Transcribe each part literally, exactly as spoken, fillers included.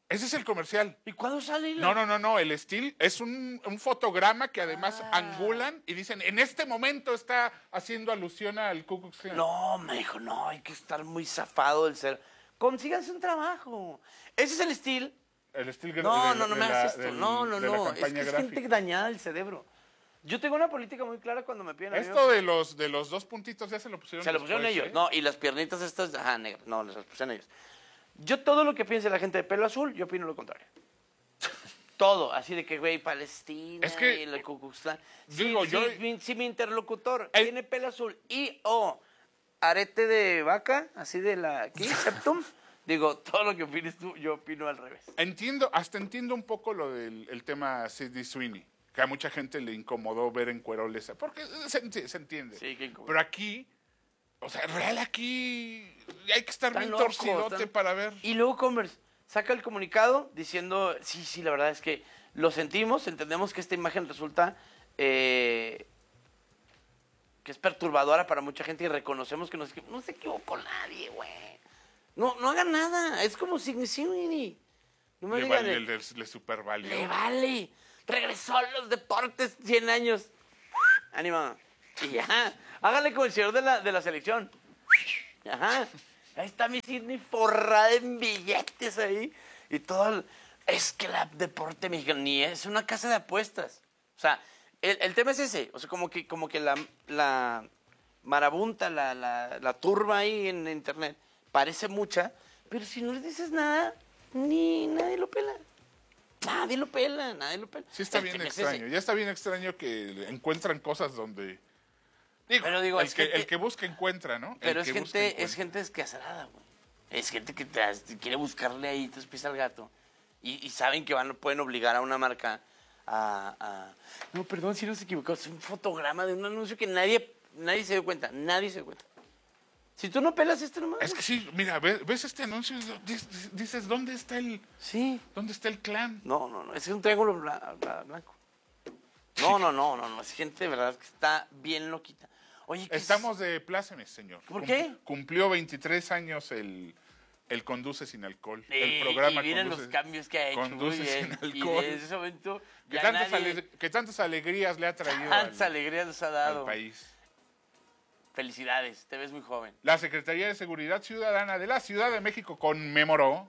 Ese es el comercial. ¿Y cuándo sale? La... No, no, no, no. El Steel es un, un fotograma que además Ah. angulan y dicen, en este momento está haciendo alusión al Ku Klux Klan. No, me dijo, no, hay que estar muy zafado del ser. Consíganse un trabajo. Ese es el Steel. El Steel No, de, no, no de me la, hagas esto. del- No, no, de la no. Es que campaña es gráfica. gente dañada del cerebro. Yo tengo una política muy clara cuando me piden a mí. Esto de los, de los dos puntitos ya se lo pusieron Se lo pusieron después, ellos. ¿eh? No, y las piernitas estas, ajá, negras. No, las pusieron ellos. Yo todo lo que piense la gente de pelo azul, yo opino lo contrario. Todo, así de que, güey, Palestina Es que, y el Ku Klux Klan. digo, si, yo- si mi, si mi interlocutor El- tiene pelo azul y o arete de vaca, así de la, aquí, septum, digo, todo lo que opines tú, yo opino al revés. Entiendo, hasta entiendo un poco lo del el tema Sidney Sweeney, que a mucha gente le incomodó ver en cueroles, porque se, enti- se entiende. Sí, qué incómodo. Pero aquí, o sea, real aquí hay que estar Están bien locos, torcidote están- para ver. Y luego Converse saca el comunicado diciendo, sí, sí, la verdad es que lo sentimos, entendemos que esta imagen resulta eh, que es perturbadora para mucha gente y reconocemos que no, se- no se equivocó nadie, güey. No, no hagan nada, es como Sidney Sweeney. No me Le, digan, vale, eh, le, le supervalió. le vale. Regresó a los deportes cien años. Ánimo. Y ya. Hágale como el señor de la, de la selección. Ajá. Ahí está mi Sidney forrada en billetes ahí. Y todo. el- Es que la deporte mexicano ni es una casa de apuestas. O sea, el, el tema es ese. O sea, como que, como que la, la marabunta, la, la, la turba ahí en internet parece mucha. Pero si no les dices nada, ni nadie lo pela. Nadie lo pela, nadie lo pela. Sí está El bien tema es extraño, ese. ya está bien extraño que encuentran cosas donde... Digo, Pero digo, el, es que, gente- el que busca encuentra, ¿no? Pero El es que busca, gente, encuentra. es gente descasarada, güey. Es gente que te, te quiere buscarle ahí tres pies al gato. Y, y saben que van, pueden obligar a una marca a, a- No, perdón si no se equivocó. Es un fotograma de un anuncio que nadie, nadie se dio cuenta. Nadie se dio cuenta. Si tú no pelas esto nomás. Es que sí, mira, ves, ves este anuncio y dices, dices, ¿dónde está el Sí. dónde está el clan? No, no, no. Ese es un triángulo bla- bla- blanco. No, no, no, no, no. Es gente de verdad que está bien loquita. Oye, ¿qué es- Estamos de plácemes, señor. ¿Por Cum- qué? Cumplió veintitrés años el, el Conduce Sin Alcohol. Sí, el programa y miren Conduce- los cambios que ha hecho. Conduce Muy Sin bien. Alcohol. Y desde ese momento Que ya tantas, nadie... ale- que tantas alegrías le ha traído Tantas al, alegrías nos ha al dado. país. Felicidades, te ves muy joven. La Secretaría de Seguridad Ciudadana de la Ciudad de México conmemoró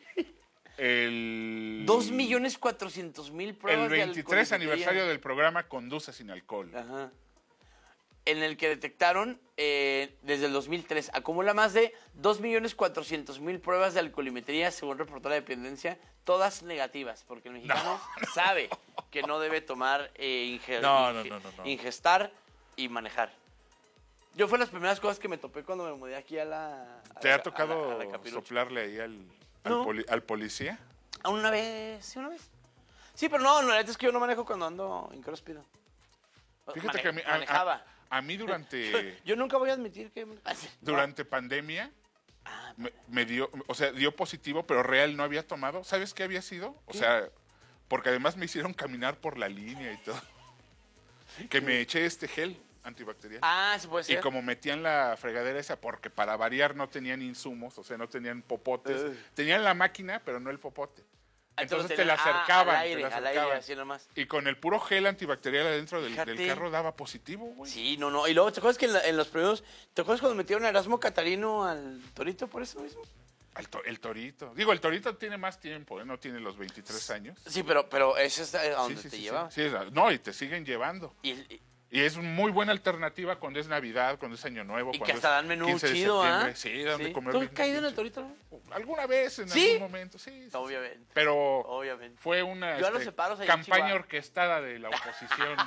el... Dos millones cuatrocientos mil pruebas el veintitrés de alcoholimetría. aniversario del programa Conduce Sin Alcohol. Ajá. En el que detectaron eh, desde el dos mil tres, acumula más de dos millones cuatrocientos mil pruebas de alcoholimetría, según reportó la dependencia, todas negativas, porque el mexicano sabe que no debe tomar, eh, inge- No, no, inge- no, no, no. ingestar y manejar. Yo fue las primeras cosas que me topé cuando me mudé aquí a la... a ¿Te la- ha tocado a la- a la Capirucha. soplarle ahí al, al, No. poli- al policía? Ah, Una vez, sí, una vez. Sí, pero no, la neta es que yo no manejo cuando ando incróspido. Fíjate Mane- que a mí, a- manejaba. a- a mí durante, Yo nunca voy a admitir que... durante pandemia Ah, me, me dio, o sea, dio positivo, pero real no había tomado. ¿Sabes qué había sido? O sea, porque además me hicieron caminar por la línea y todo. Que me eché este gel antibacterial. Ah, sí puede Y ser. como metían la fregadera esa, porque para variar no tenían insumos, o sea, no tenían popotes. Ugh. Tenían la máquina, pero no el popote. Ah, Entonces te tenía- la ah, acercaban. al aire, te la al aire, acercaban. así nomás. Y con el puro gel antibacterial adentro del, Fíjate. del carro daba positivo, güey. Sí, no, no. Y luego, ¿te acuerdas que en, la- en los primeros... ¿Te acuerdas cuando metieron a Erasmo Catarino al Torito por eso mismo? El, to- el torito. Digo, el torito tiene más tiempo, ¿eh? No tiene los veintitrés años. Sí, pero, pero ese es a donde Sí, sí, te sí, llevaba. sí. Sí, es- no, y te siguen llevando. Y, el- Y es muy buena alternativa cuando es Navidad, cuando es Año Nuevo. y que cuando hasta es dan menú quince de chido, ¿ah? septiembre. Sí, dan de comer ¿Tú bien has caído en el chido. Torito? No? Alguna vez, en ¿Sí? algún momento, sí. sí, Obviamente. sí. Pero Obviamente. fue una Yo a los este, separos ahí en campaña Chihuahua. orquestada de la oposición.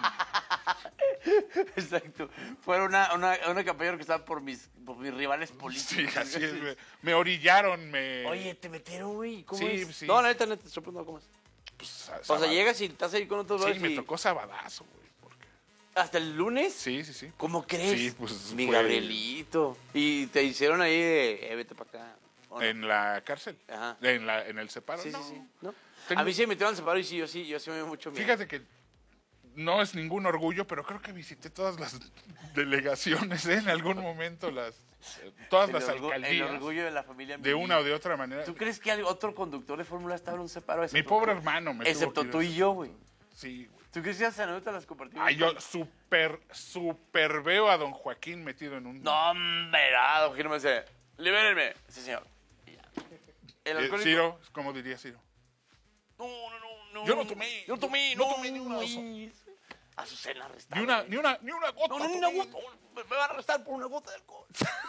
Exacto. Fue una, una, una campaña que estaba por mis, por mis rivales Sí, políticos. así es. Me, me orillaron, me... Oye, te metieron, güey. ¿Cómo Sí, es? sí. No, la neta, neta, te estoy preguntando cómo es. pues, O sea, sábado. llegas y estás ahí con otros Sí, brothers me y- tocó sabadazo, güey. porque- ¿Hasta el lunes? Sí, sí, sí. ¿Cómo crees? Sí, pues, Mi fue- Gabrielito. Y te hicieron ahí de, eh, vete para acá. ¿o no? En la cárcel. Ajá. En, la, en el separo. Sí, no. sí, sí. ¿No? Tengo- A mí sí me metieron al separo y sí, yo sí, yo sí me dio mucho miedo. Fíjate que no es ningún orgullo, pero creo que visité todas las delegaciones, ¿eh? En algún momento, las eh, todas El las orgu- alcaldías. El orgullo de la familia De Medina. una o de otra manera. ¿Tú crees que otro conductor de Fórmula estaba en un separo? Mi pobre hermano me tuvo Excepto que ir tú a- y yo, güey. Sí, güey. ¿Tú crees que esas anécdotas las compartimos? Ay, yo super, super veo a don Joaquín metido en un... No, hombre, ah, don Gino me dice, libérenme. Sí, señor. Y ya. El Eh, alcohólico... Ciro, como diría Ciro. No, no, no, no. Yo no tomé. Yo no tomé, No no. tomé ni una güey. Azucena arrestada. Ni una, güey. ni una, ni una gota. No, no, ni una tomé. gota. Me me va a arrestar por una gota de alcohol.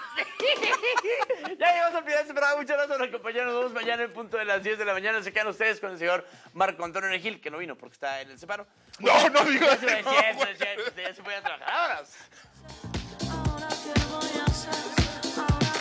Ya llegamos al final de este programa. Muchas gracias por acompañarnos. Nos vemos mañana en punto de las diez de la mañana. Se quedan ustedes con el señor Marco Antonio Regil, que no vino porque está en el separo. No, no digas Ya se que no, fue, güey. ya se fue, ya se fue a trabajar. ¡Vámonos! Ahora qué voy a hacer, ahora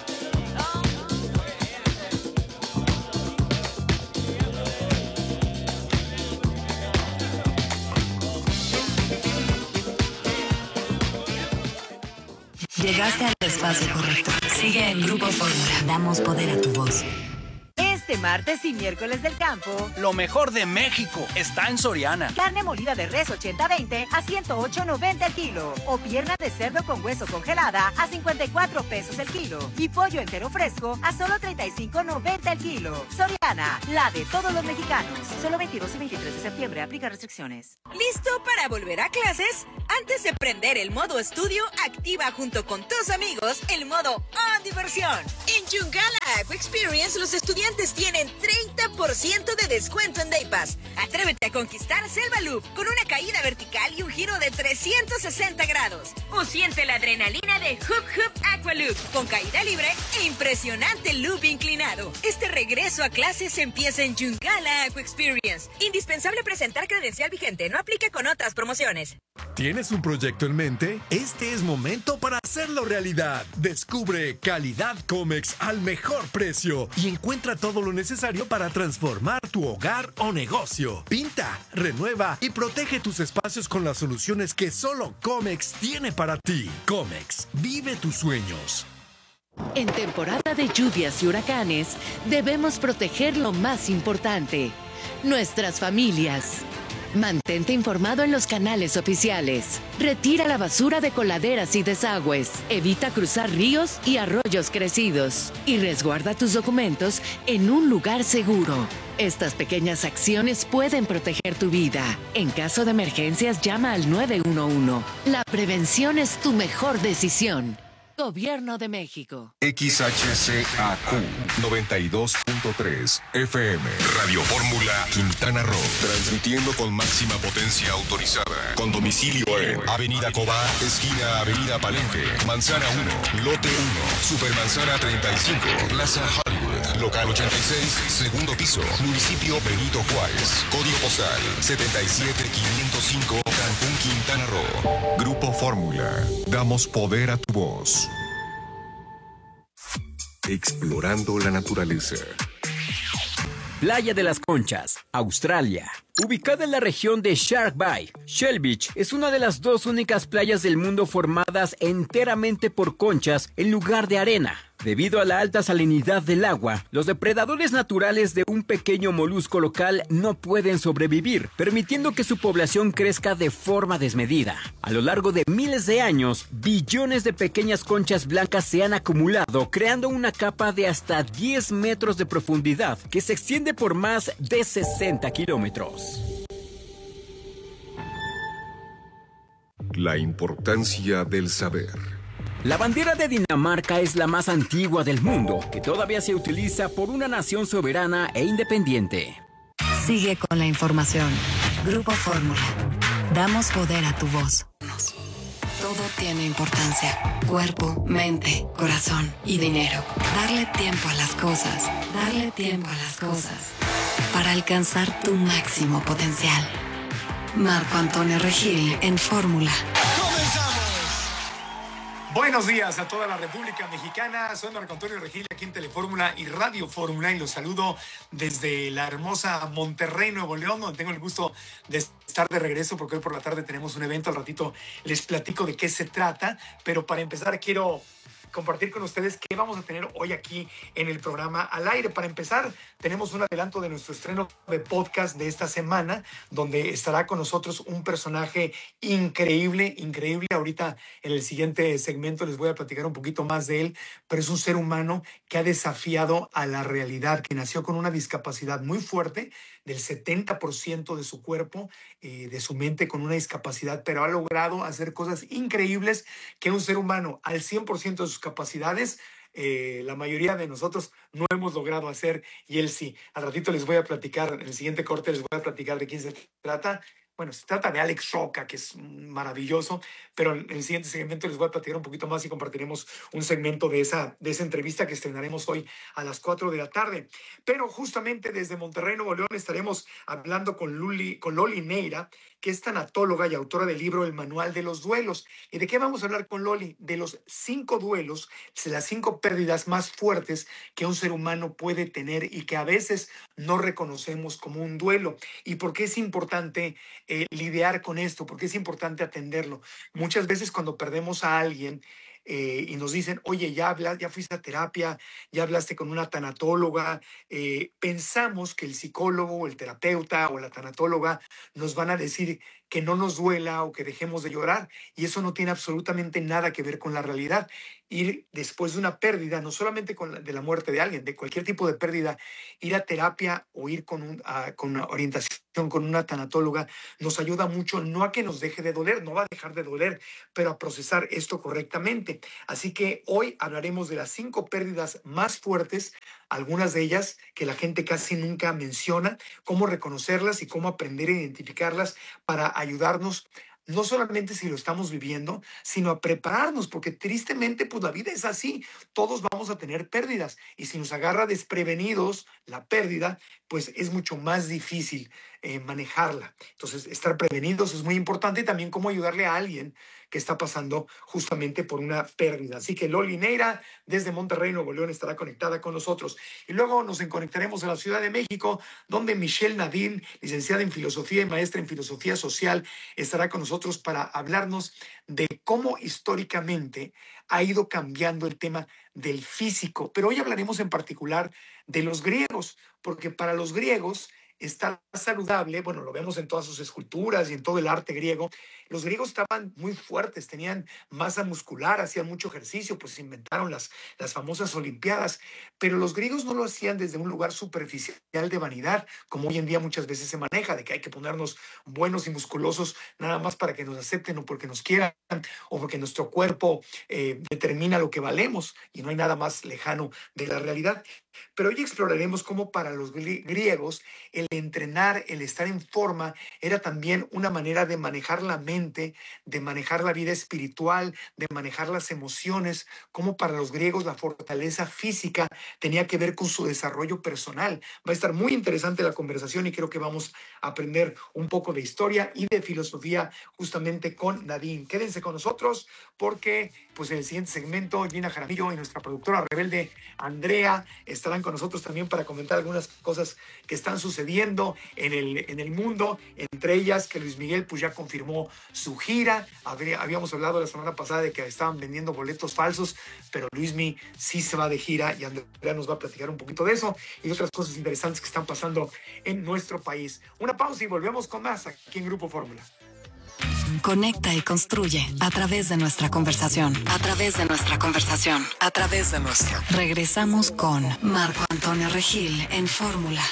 Llegaste al espacio correcto. Sigue en Grupo Fórmula. Damos poder a tu voz. Este martes y miércoles del campo, Lo mejor de México está en Soriana. carne molida de res ochenta veinte a ciento ocho noventa el kilo. O pierna de cerdo con hueso congelada a cincuenta y cuatro pesos el kilo. Y pollo entero fresco a solo treinta y cinco noventa el kilo. Soriana, la de todos los mexicanos. Solo veintidós y veintitrés de septiembre. Aplica restricciones. ¿Listo para volver a clases? Antes de prender el modo estudio, activa junto con tus amigos el modo On Diversión. En Yungala Aqua Experience, los estudiantes tienen treinta por ciento de descuento en Day Pass. Atrévete a conquistar Selva Loop con una caída vertical y un giro de trescientos sesenta grados. O siente la adrenalina de Hoop Hoop Aqua Loop con caída libre e impresionante loop inclinado. Este regreso a clases empieza en Yungala Aqua Experience. Indispensable presentar credencial vigente. No aplica con otras promociones. ¿Tienes un proyecto en mente? Este es momento para hacerlo realidad. Descubre calidad Comex al mejor precio y encuentra todo lo necesario para transformar tu hogar o negocio. Pinta, renueva y protege tus espacios con las soluciones que solo Comex tiene para ti. Comex, vive tus sueños. En temporada de lluvias y huracanes, debemos proteger lo más importante, nuestras familias. Mantente informado en los canales oficiales. Retira la basura de coladeras y desagües. Evita cruzar ríos y arroyos crecidos. Y resguarda tus documentos en un lugar seguro. Estas pequeñas acciones pueden proteger tu vida. En caso de emergencias, llama al nueve uno uno. La prevención es tu mejor decisión. Gobierno de México. X H C A Q noventa y dos punto tres F M Radio Fórmula Quintana Roo, transmitiendo con máxima potencia autorizada, con domicilio en Avenida Cobá, esquina Avenida Palenque, Manzana uno, Lote uno, Supermanzana treinta y cinco, Plaza Hollywood, Local ochenta y seis, segundo piso, Municipio Benito Juárez, Código postal setenta y siete quinientos cinco, Cancún, Quintana Roo. Grupo Fórmula, damos poder a tu voz. Explorando la naturaleza. Playa de las Conchas, Australia. Ubicada en la región de Shark Bay, Shell Beach es una de las dos únicas playas del mundo formadas enteramente por conchas en lugar de arena. Debido a la alta salinidad del agua, los depredadores naturales de un pequeño molusco local no pueden sobrevivir, permitiendo que su población crezca de forma desmedida. A lo largo de miles de años, billones de pequeñas conchas blancas se han acumulado, creando una capa de hasta diez metros de profundidad que se extiende por más de sesenta kilómetros. La importancia del saber. La bandera de Dinamarca es la más antigua del mundo, que todavía se utiliza por una nación soberana e independiente. Sigue con la información. Grupo Fórmula. Damos poder a tu voz. Todo tiene importancia. Cuerpo, mente, corazón y dinero. Darle tiempo a las cosas. Darle tiempo a las cosas. Para alcanzar tu máximo potencial. Marco Antonio Regil en Fórmula. Buenos días a toda la República Mexicana. Soy Marco Antonio Regil aquí en Telefórmula y Radio Fórmula y los saludo desde la hermosa Monterrey, Nuevo León, donde tengo el gusto de estar de regreso porque hoy por la tarde tenemos un evento. Al ratito les platico de qué se trata, pero para empezar quiero compartir con ustedes qué vamos a tener hoy aquí en el programa al aire. Para empezar, tenemos un adelanto de nuestro estreno de podcast de esta semana, donde estará con nosotros un personaje increíble, increíble. Ahorita en el siguiente segmento les voy a platicar un poquito más de él, pero es un ser humano que ha desafiado a la realidad, que nació con una discapacidad muy fuerte, del setenta por ciento de su cuerpo, eh, de su mente con una discapacidad, pero ha logrado hacer cosas increíbles que un ser humano al cien por ciento de sus capacidades, eh, la mayoría de nosotros no hemos logrado hacer, y él sí. Al ratito les voy a platicar, en el siguiente corte les voy a platicar de quién se trata. Bueno, se trata de Alex Roca, que es maravilloso, pero en el siguiente segmento les voy a platicar un poquito más y compartiremos un segmento de esa, de esa entrevista que estrenaremos hoy a las cuatro de la tarde. Pero justamente desde Monterrey, Nuevo León, estaremos hablando con, Luli, con Loli Neira, que es tanatóloga y autora del libro El Manual de los Duelos. ¿Y de qué vamos a hablar con Loli? De los cinco duelos, de las cinco pérdidas más fuertes que un ser humano puede tener y que a veces no reconocemos como un duelo. ¿Y por qué es importante eh, lidiar con esto? ¿Por qué es importante atenderlo? Muchas veces cuando perdemos a alguien, Eh, y nos dicen, oye, ya hablas, ya fuiste a terapia, ya hablaste con una tanatóloga, eh, pensamos que el psicólogo o el terapeuta o la tanatóloga nos van a decir que no nos duela o que dejemos de llorar, y eso no tiene absolutamente nada que ver con la realidad. Ir después de una pérdida, no solamente con la, de la muerte de alguien, de cualquier tipo de pérdida, ir a terapia o ir con, un, a, con una orientación con una tanatóloga nos ayuda mucho, no a que nos deje de doler, no va a dejar de doler, pero a procesar esto correctamente. Así que hoy hablaremos de las cinco pérdidas más fuertes, algunas de ellas que la gente casi nunca menciona, cómo reconocerlas y cómo aprender a identificarlas para ayudarnos, no solamente si lo estamos viviendo, sino a prepararnos, porque tristemente pues la vida es así, todos vamos a tener pérdidas, y si nos agarra desprevenidos la pérdida, pues es mucho más difícil eh, manejarla. Entonces, estar prevenidos es muy importante, y también cómo ayudarle a alguien que está pasando justamente por una pérdida. Así que Loli Neira, desde Monterrey, Nuevo León, estará conectada con nosotros. Y luego nos conectaremos a la Ciudad de México, donde Michelle Nadine, licenciada en Filosofía y maestra en Filosofía Social, estará con nosotros para hablarnos de cómo históricamente ha ido cambiando el tema del físico. Pero hoy hablaremos en particular de los griegos, porque para los griegos estar saludable, bueno, lo vemos en todas sus esculturas y en todo el arte griego, los griegos estaban muy fuertes, tenían masa muscular, hacían mucho ejercicio, pues se inventaron las, las famosas Olimpiadas, pero los griegos no lo hacían desde un lugar superficial de vanidad, como hoy en día muchas veces se maneja, de que hay que ponernos buenos y musculosos nada más para que nos acepten o porque nos quieran, o porque nuestro cuerpo eh, determina lo que valemos, y no hay nada más lejano de la realidad. Pero hoy exploraremos cómo para los griegos el entrenar, el estar en forma, era también una manera de manejar la mente, de manejar la vida espiritual, de manejar las emociones, cómo para los griegos la fortaleza física tenía que ver con su desarrollo personal. Va a estar muy interesante la conversación, y creo que vamos a aprender un poco de historia y de filosofía justamente con Nadine. Quédense con nosotros, porque pues en el siguiente segmento Gina Jaramillo y nuestra productora rebelde Andrea estarán con nosotros también para comentar algunas cosas que están sucediendo en el, en el mundo, entre ellas que Luis Miguel pues ya confirmó su gira. Habría, habíamos hablado la semana pasada de que estaban vendiendo boletos falsos, pero Luismi sí se va de gira, y Andrea nos va a platicar un poquito de eso y otras cosas interesantes que están pasando en nuestro país. Una pausa y volvemos con más aquí en Grupo Fórmula. Conecta y construye a través de nuestra conversación. A través de nuestra conversación. A través de nuestra. Regresamos con Marco Antonio Regil en Fórmula.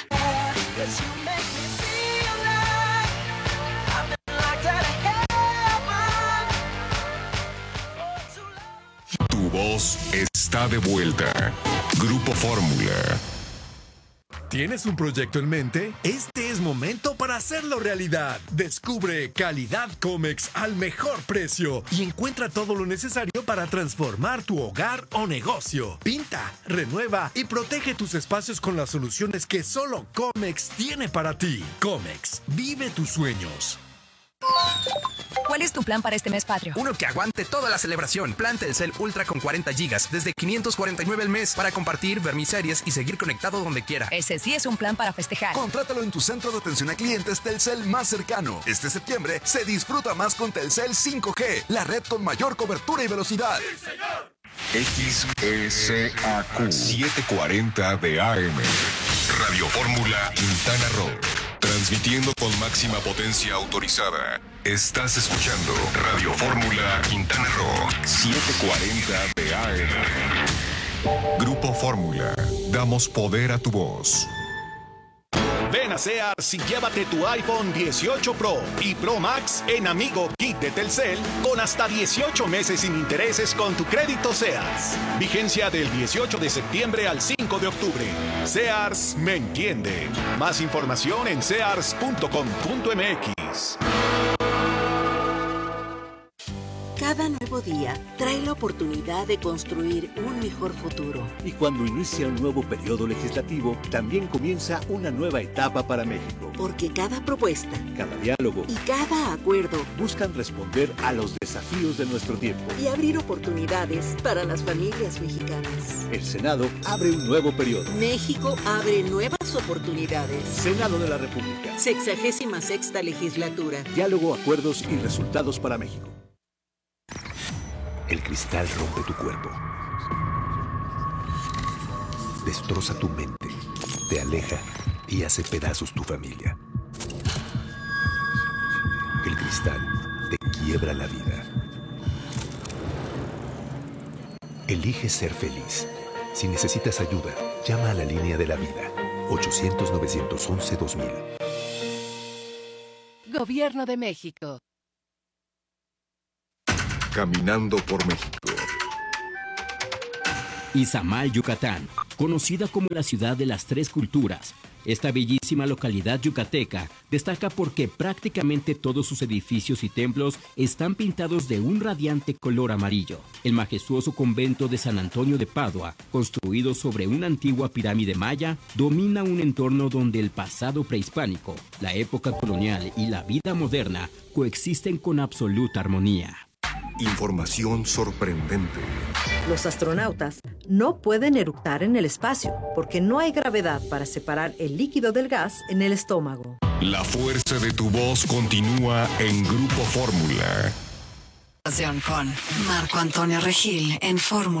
Tu voz está de vuelta. Grupo Fórmula. ¿Tienes un proyecto en mente? Este es momento para hacerlo realidad. Descubre Calidad Comex al mejor precio y encuentra todo lo necesario para transformar tu hogar o negocio. Pinta, renueva y protege tus espacios con las soluciones que solo Comex tiene para ti. Comex, vive tus sueños. ¿Cuál es tu plan para este mes patrio? Uno que aguante toda la celebración. Plan Telcel Ultra con cuarenta gigas desde quinientos cuarenta y nueve al mes para compartir, ver mis series y seguir conectado donde quiera. Ese sí es un plan para festejar. Contrátalo en tu centro de atención a clientes Telcel más cercano. Este septiembre se disfruta más con Telcel cinco G, la red con mayor cobertura y velocidad. ¡Sí, señor! X S A Q setecientos cuarenta de A M. Radio Fórmula Quintana Roo. Transmitiendo con máxima potencia autorizada. Estás escuchando Radio Fórmula Quintana Roo setecientos cuarenta de A M. Grupo Fórmula. Damos poder a tu voz. Ven a Sears y llévate tu iPhone dieciocho Pro y Pro Max en Amigo Kit de Telcel con hasta dieciocho meses sin intereses con tu crédito Sears. Vigencia del dieciocho de septiembre al cinco de octubre. Sears me entiende. Más información en sears punto com punto m x. Cada nuevo día trae la oportunidad de construir un mejor futuro. Y cuando inicia un nuevo periodo legislativo, también comienza una nueva etapa para México. Porque cada propuesta, cada diálogo y cada acuerdo buscan responder a los desafíos de nuestro tiempo y abrir oportunidades para las familias mexicanas. El Senado abre un nuevo periodo. México abre nuevas oportunidades. Senado de la República. Sexagésima sexta legislatura. Diálogo, acuerdos y resultados para México. El cristal rompe tu cuerpo, destroza tu mente, te aleja y hace pedazos tu familia. El cristal te quiebra la vida. Elige ser feliz. Si necesitas ayuda, llama a la línea de la vida. ochocientos, novecientos once, dos mil. Gobierno de México. Caminando por México. Izamal, Yucatán, conocida como la ciudad de las tres culturas. Esta bellísima localidad yucateca destaca porque prácticamente todos sus edificios y templos están pintados de un radiante color amarillo. El majestuoso convento de San Antonio de Padua, construido sobre una antigua pirámide maya, domina un entorno donde el pasado prehispánico, la época colonial y la vida moderna coexisten con absoluta armonía. Información sorprendente. Los astronautas no pueden eructar en el espacio porque no hay gravedad para separar el líquido del gas en el estómago. La fuerza de tu voz continúa en Grupo Fórmula. Con Marco Antonio Regil en Fórmula.